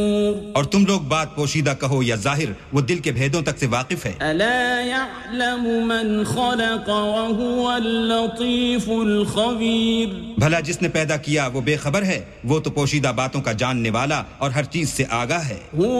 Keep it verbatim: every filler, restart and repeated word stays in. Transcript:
और तुम लोग बात पोशीदा कहो या जाहिर, वो दिल के भेदों तक से वाकिफ है। अला यअलमु मन खलक़ व हुवल लतीफुल खबीर। भला जिसने पैदा किया वो बेखबर है, वो तो पोशीदा बातों का जानने वाला और हर चीज से आगाह है।